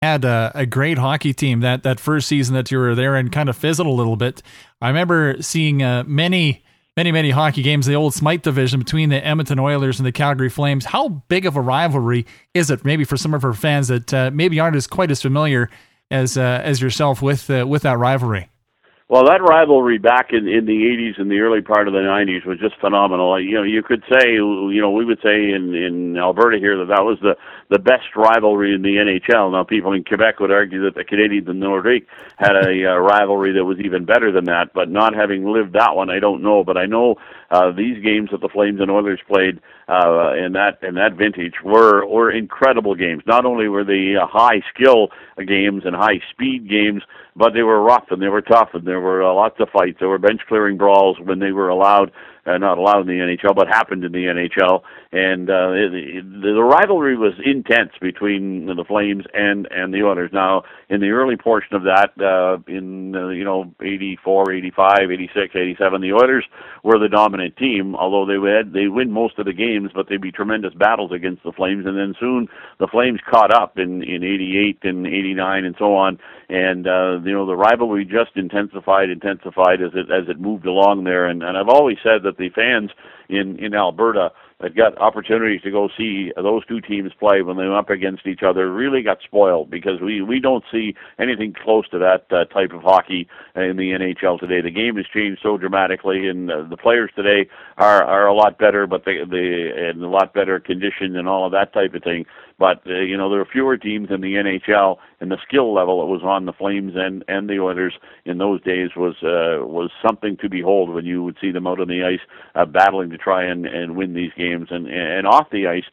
Had a great hockey team that first season that you were there, and kind of fizzled a little bit. I remember seeing many hockey games, the old Smythe division between the Edmonton Oilers and the Calgary Flames. How big of a rivalry is it, maybe for some of our fans that maybe aren't quite as familiar as yourself with that rivalry? Well, that rivalry back in the 80s and the early part of the 90s was just phenomenal. You could say, we would say in Alberta here that was the best rivalry in the NHL. Now, people in Quebec would argue that the Canadiens and Nordique had a rivalry that was even better than that, but not having lived that one, I don't know. But I know these games that the Flames and Oilers played in that vintage were incredible games. Not only were they high skill games and high speed games, but they were rough and they were tough and there were lots of fights. There were bench clearing brawls when they were allowed. Not allowed in the NHL, but happened in the NHL, and the rivalry was intense between the Flames and the Oilers. Now, in the early portion of that, in 84, 85, 86, 87, the Oilers were the dominant team, although they win most of the games, but they'd be tremendous battles against the Flames, and then soon the Flames caught up in 88 and 89 and so on, and the rivalry just intensified as it moved along there, and I've always said that the fans in Alberta that got opportunities to go see those two teams play when they went up against each other really got spoiled, because we don't see anything close to that type of hockey in the NHL today. The game has changed so dramatically, and the players today are a lot better, but they in a lot better condition and all of that type of thing. But there are fewer teams in the NHL, and the skill level that was on the Flames and the Oilers in those days was something to behold when you would see them out on the ice battling to try and win these games. And off the ice,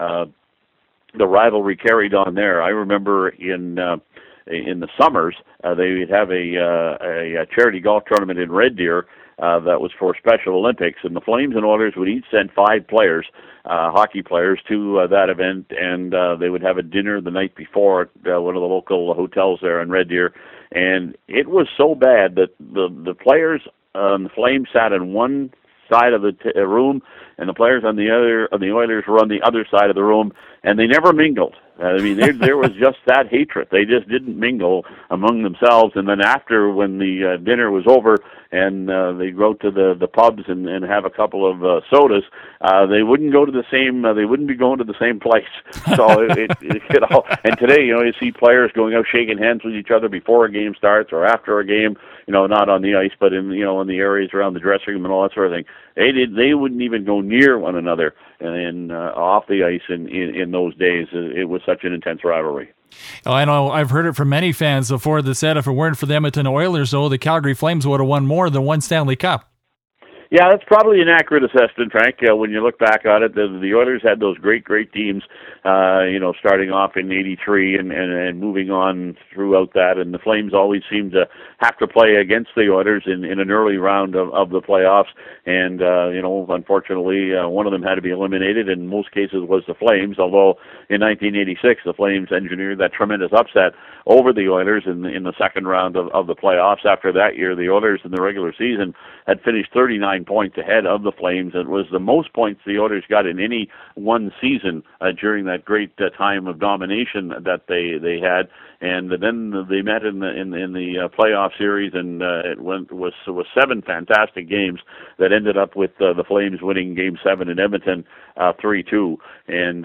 the rivalry carried on there. I remember in the summers they would have a charity golf tournament in Red Deer that was for Special Olympics, and the Flames and Oilers would each send 5 players, hockey players, to that event, and they would have a dinner the night before at one of the local hotels there in Red Deer. And it was so bad that the players on the Flames sat in one side of the room, and the players on the Oilers were on the other side of the room, and they never mingled. I mean, there was just that hatred. They just didn't mingle among themselves. And then after, when the dinner was over and they'd go to the pubs and have a couple of sodas, they wouldn't go to the same. They wouldn't be going to the same place. So and today, you see players going out shaking hands with each other before a game starts or after a game. Not on the ice, but in the areas around the dressing room and all that sort of thing. They wouldn't even go near one another and off the ice in those days. It was such an intense rivalry. Oh, I know. I've heard it from many fans before that said if it weren't for the Edmonton Oilers, though, the Calgary Flames would have won more than one Stanley Cup. Yeah, that's probably an accurate assessment, Frank. When you look back on it, the Oilers had those great teams, starting off in '83 and moving on throughout that. And the Flames always seemed to have to play against the Oilers in an early round of the playoffs. And, unfortunately, one of them had to be eliminated. In most cases was the Flames, although in 1986, the Flames engineered that tremendous upset over the Oilers in the second round of the playoffs. After that year, the Oilers in the regular season had finished 39 points ahead of the Flames. It was the most points the Oilers got in any one season during that great time of domination that they had. And then they met in the playoff series, and it was 7 fantastic games that ended up with the Flames winning Game 7 in Edmonton 3-2. And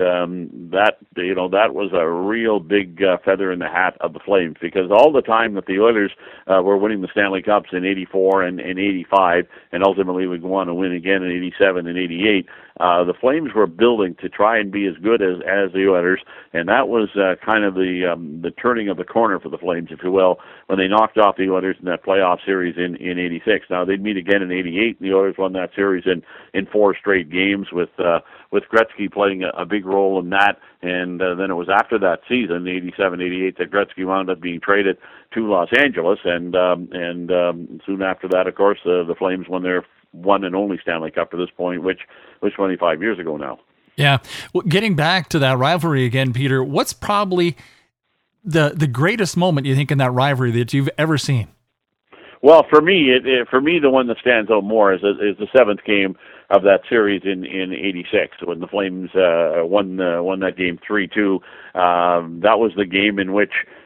that was a real big feather in the hat of the Flames, because all the time that the Oilers were winning the Stanley Cups in '84 and 85, and ultimately would go on to win again in '87 and '88, the Flames were building to try and be as good as the Oilers, and that was kind of the turning of the corner for the Flames, if you will, when they knocked off the Oilers in that playoff series in '86. Now they'd meet again in '88, and the Oilers won that series in 4 straight games with Gretzky playing a big role in that. And then it was after that season, '87-'88, that Gretzky wound up being traded to Los Angeles, and soon after that, of course, the Flames won their one and only Stanley Cup to this point, which was 25 years ago now. Yeah. Well, getting back to that rivalry again, Peter, what's probably the greatest moment you think in that rivalry that you've ever seen? Well, for me, the one that stands out more is the seventh game of that series in '86 when the Flames won that game 3-2. That was the game in which